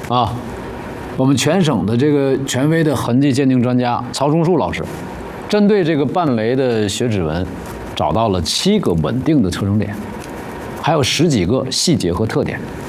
啊，我们全省的这个权威的痕迹鉴定专家曹忠树老师，针对这个半雷的血指纹，找到了7个稳定的特征点，还有10几个细节和特点。